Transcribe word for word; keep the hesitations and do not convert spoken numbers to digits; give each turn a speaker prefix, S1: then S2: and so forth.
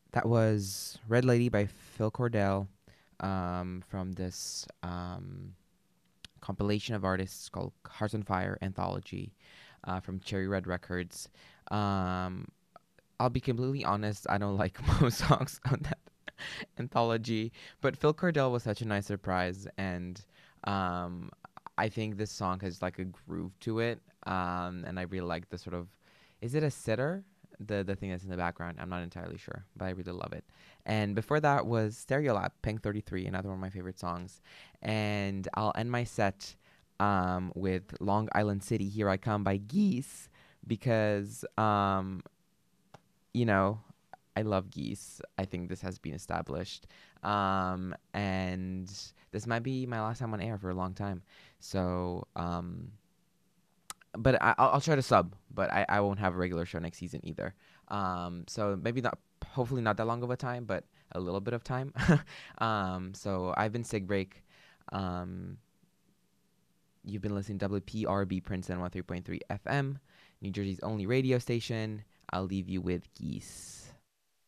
S1: That was Red Lady by Phil Cordell, um, from this um, compilation of artists called Hearts on Fire Anthology, uh, from Cherry Red Records. Um, I'll be completely honest, I don't like most songs on that anthology, but Phil Cordell was such a nice surprise, and um, I think this song has like a groove to it, um, and I really like the sort of, is it a sitter? The the thing that's in the background, I'm not entirely sure, but I really love it. And before that was Stereolab, Pink thirty-three, another one of my favorite songs. And I'll end my set um, with Long Island City, Here I Come by Geese, because um, you know, I love Geese. I think this has been established. Um, and this might be my last time on air for a long time. So, um, but I, I'll, I'll try to sub, but I, I won't have a regular show next season either. Um, so maybe not, hopefully not that long of a time, but a little bit of time. um, so I've been Sig Break. Um, you've been listening to W P R B Princeton one oh three point three F M, New Jersey's only radio station. I'll leave you with Geese.